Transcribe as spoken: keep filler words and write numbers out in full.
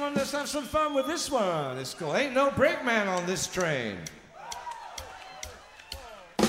on, let's have some fun with this one. It's called Ain't No Brakeman on This Train.